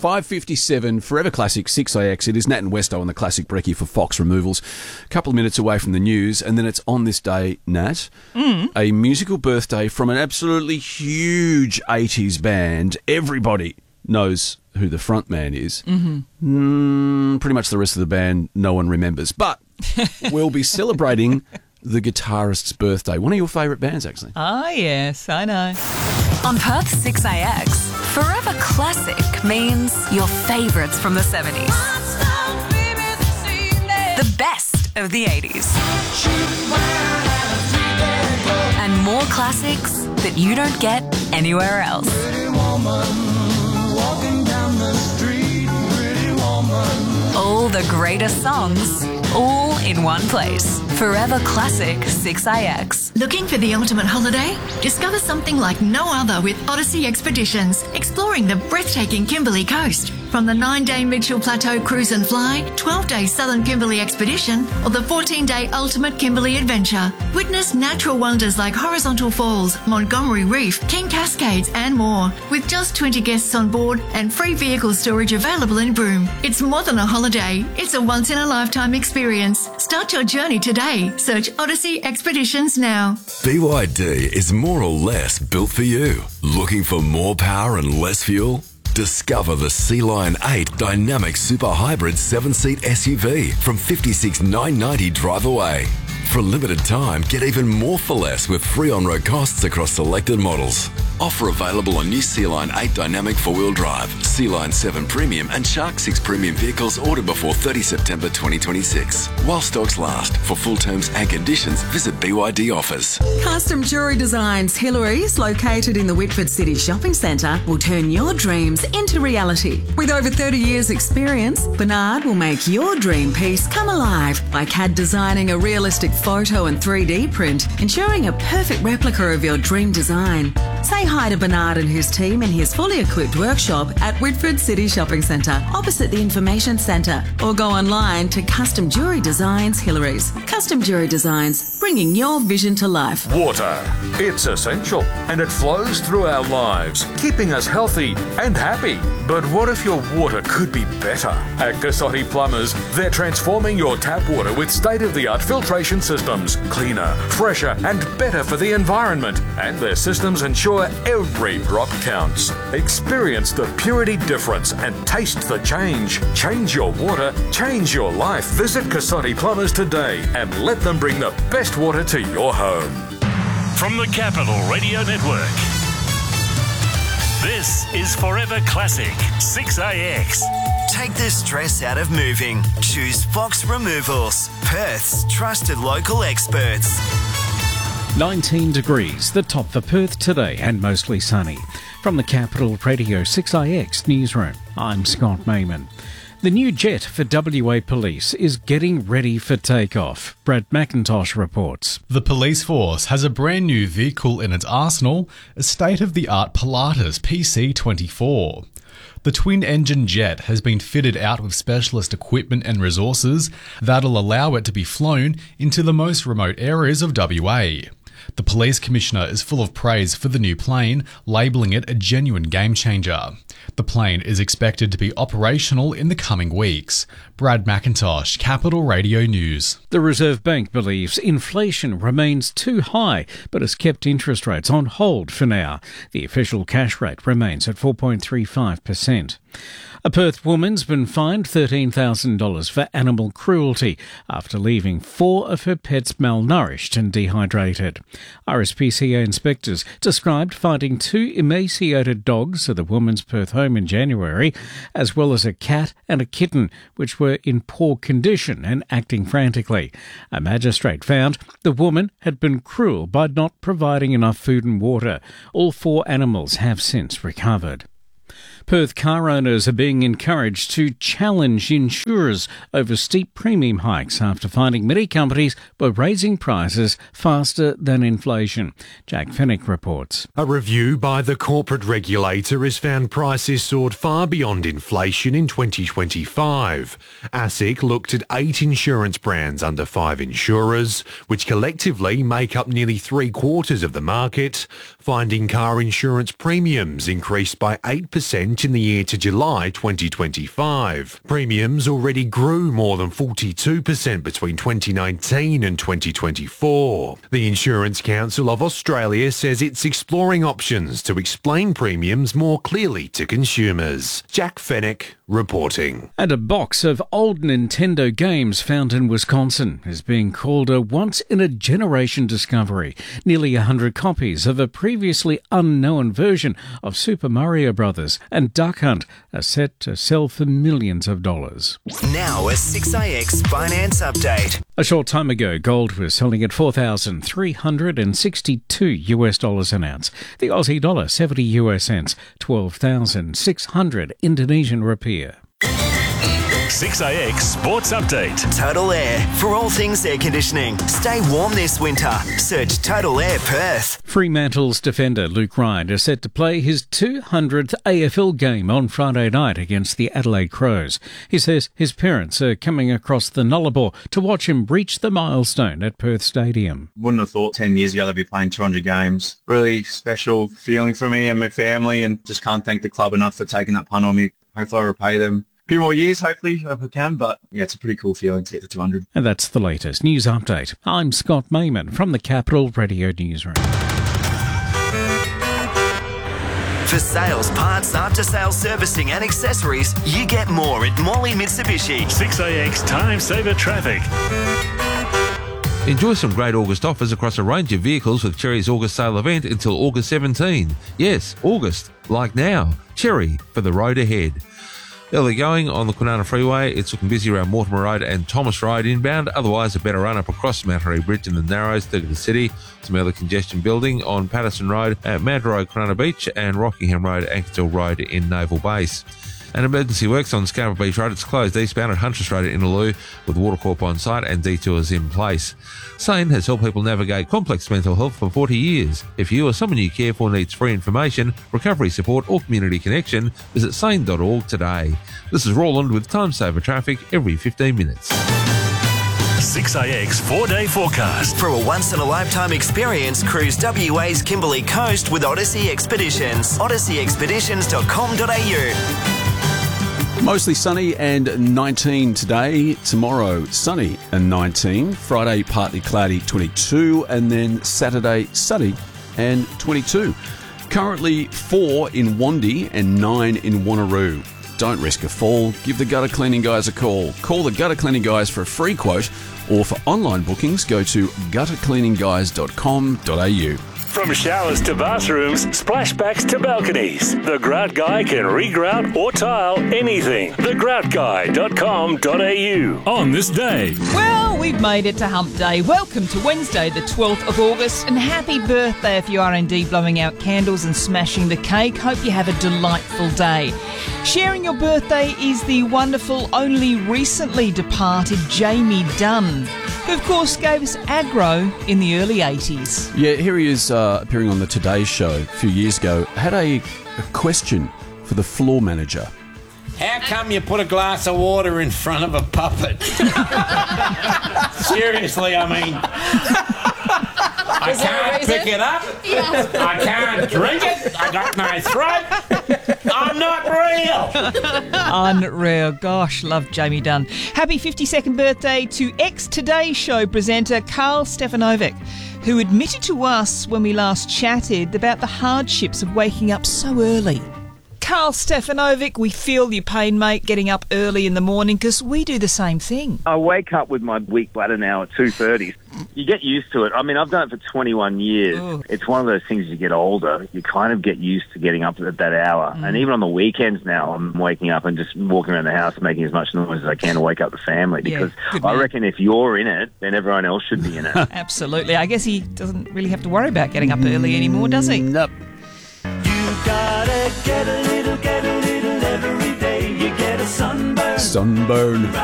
5:57, Forever Classic 6AX. It is Nat and Westo on the Classic Brekkie for Fox Removals. A couple of minutes away from the news, and then it's on this day, Nat, a musical birthday from an absolutely huge 80s band. Everybody knows who the front man is. Pretty much the rest of the band no one remembers. But we'll be celebrating the guitarist's birthday. One of your favourite bands, actually. Ah, yes, I know. On Perth 6AX, Forever Classic means your favourites from the 70s. The best of the 80s. And more classics that you don't get anywhere else. All the greatest songs, all in one place. Forever Classic 6AX. Looking for the ultimate holiday? Discover something like no other with Odyssey Expeditions, exploring the breathtaking Kimberley coast. From the 9-day Mitchell Plateau Cruise and Fly, 12-day Southern Kimberley Expedition, or the 14-day Ultimate Kimberley Adventure. Witness natural wonders like Horizontal Falls, Montgomery Reef, King Cascades, and more. With just 20 guests on board and free vehicle storage available in Broome. It's more than a holiday. It's a once-in-a-lifetime experience. Start your journey today. Search Odyssey Expeditions now. BYD is more or less built for you. Looking for more power and less fuel? Discover the Sea Lion 8 Dynamic Super Hybrid 7-seat SUV from $56,990 drive away. For a limited time, get even more for less with free on-road costs across selected models. Offer available on new Sea Lion 8 Dynamic 4-wheel drive, Sea Lion 7 Premium and Shark 6 Premium vehicles ordered before 30 September 2026. While stocks last. For full terms and conditions, visit BYD Offers. Custom Jewellery Designs Hillary's, located in the Whitford City Shopping Centre, will turn your dreams into reality. With over 30 years' experience, Bernard will make your dream piece come alive by CAD designing a realistic photo and 3D print, ensuring a perfect replica of your dream design. Say hi to Bernard and his team in his fully equipped workshop at Whitford City Shopping Centre, opposite the Information Centre, or go online to Custom Jewellery Designs Hillary's. Custom Jewellery Designs, bringing your vision to life. Water. It's essential and it flows through our lives, keeping us healthy and happy. But what if your water could be better? At Cassotti Plumbers, they're transforming your tap water with state-of-the-art filtration systems, cleaner, fresher and better for the environment. And their systems ensure every drop counts. Experience the purity difference and taste the change. Change your water, change your life. Visit Cassotti Plumbers today and let them bring the best water to your home. From the Capital Radio Network, this is Forever Classic 6AX. Take the stress out of moving. Choose Fox Removals, Perth's trusted local experts. 19 degrees, the top for Perth today and mostly sunny. From the Capital Radio 6IX newsroom, I'm Scott Mayman. The new jet for WA Police is getting ready for takeoff. Brad McIntosh reports. The police force has a brand new vehicle in its arsenal, a state-of-the-art Pilatus PC-24. The twin-engine jet has been fitted out with specialist equipment and resources that'll allow it to be flown into the most remote areas of WA. The police commissioner is full of praise for the new plane, labelling it a genuine game-changer. The plane is expected to be operational in the coming weeks. Brad McIntosh, Capital Radio News. The Reserve Bank believes inflation remains too high, but has kept interest rates on hold for now. The official cash rate remains at 4.35%. A Perth woman's been fined $13,000 for animal cruelty after leaving 4 of her pets malnourished and dehydrated. RSPCA inspectors described finding 2 emaciated dogs at the woman's Perth home in January, as well as a cat and a kitten, which were in poor condition and acting frantically. A magistrate found the woman had been cruel by not providing enough food and water. All 4 animals have since recovered. Perth car owners are being encouraged to challenge insurers over steep premium hikes after finding many companies were raising prices faster than inflation. Jack Fennick reports. A review by the corporate regulator has found prices soared far beyond inflation in 2025. ASIC looked at 8 insurance brands under 5 insurers, which collectively make up nearly 3/4 of the market, finding car insurance premiums increased by 8% in the year to July 2025. Premiums already grew more than 42% between 2019 and 2024. The Insurance Council of Australia says it's exploring options to explain premiums more clearly to consumers. Jack Fennick reporting. And a box of old Nintendo games found in Wisconsin is being called a once-in-a-generation discovery. Nearly 100 copies of a previously unknown version of Super Mario Bros. And Duck Hunt are set to sell for millions of dollars. Now a 6AX finance update. A short time ago, gold was selling at $4,362 an ounce. The Aussie dollar 70 US cents, 12,600 Indonesian rupiah. 6AX Sports Update. Total Air. For all things air conditioning, stay warm this winter. Search Total Air Perth. Fremantle's defender Luke Ryan is set to play his 200th AFL game on Friday night against the Adelaide Crows. He says his parents are coming across the Nullarbor to watch him reach the milestone at Perth Stadium. Wouldn't have thought 10 years ago they'd be playing 200 games. Really special feeling for me and my family, and just can't thank the club enough for taking that punt on me. Hopefully I'll repay them a few more years, hopefully, if I can. But yeah, it's a pretty cool feeling to get to 200. And that's the latest news update. I'm Scott Mayman from the Capital Radio Newsroom. For sales, parts, after-sales servicing and accessories, you get more at Morley Mitsubishi. 6AX Time Saver Traffic. Enjoy some great August offers across a range of vehicles with Cherry's August sale event until August 17. Yes, August, like now. Cherry, for the road ahead. Early going on the Kwinana Freeway, it's looking busy around Mortimer Road and Thomas Road inbound. Otherwise, a better run up across the Mount Harry Bridge in the Narrows through to the city. Some early congestion building on Patterson Road at Mount Road, Kwinana Beach, and Rockingham Road, Ankersville Road in Naval Base. An emergency works on Scarborough Beach Road. It's closed eastbound at Huntress Road at Innaloo with Watercorp on site and detours in place. SANE has helped people navigate complex mental health for 40 years. If you or someone you care for needs free information, recovery support or community connection, visit sane.org today. This is Roland with Time Saver Traffic every 15 minutes. 6AX 4-day forecast. For a once-in-a-lifetime experience, cruise WA's Kimberley Coast with Odyssey Expeditions. odysseyexpeditions.com.au. Mostly sunny and 19 today. Tomorrow, sunny and 19. Friday, partly cloudy, 22. And then Saturday, sunny and 22. Currently 4 in Wandi and 9 in Wanneroo. Don't risk a fall. Give the gutter cleaning guys a call. Call the gutter cleaning guys for a free quote, or for online bookings, go to guttercleaningguys.com.au. From showers to bathrooms, splashbacks to balconies, the Grout Guy can regrout or tile anything. thegroutguy.com.au. On this day. Well, we've made it to Hump Day. Welcome to Wednesday, the 12th of August, and happy birthday if you are indeed blowing out candles and smashing the cake. Hope you have a delightful day. Sharing your birthday is the wonderful, only recently departed Jamie Dunn, who of course gave us aggro in the early 80s. Yeah, here he is appearing on the Today Show a few years ago. Had a question for the floor manager. How come you put a glass of water in front of a puppet? Seriously, I mean, I can't pick it up. Yeah. I can't drink it. I got no throat. I'm not real. Unreal. Gosh, love Jamie Dunn. Happy 52nd birthday to ex-Today Show presenter Carl Stefanovic, who admitted to us when we last chatted about the hardships of waking up so early. Carl Stefanovic, we feel your pain, mate, getting up early in the morning, because we do the same thing. I wake up with my weak bladder now at 2:30. You get used to it. I mean, I've done it for 21 years. Ooh. It's one of those things as you get older, you kind of get used to getting up at that hour. And even on the weekends now, I'm waking up and just walking around the house and making as much noise as I can to wake up the family. Because I reckon if you're in it, then everyone else should be in it. Absolutely. I guess he doesn't really have to worry about getting up early anymore, does he? Nope. Gotta get a little every day. You get a sunburn. Sunburn.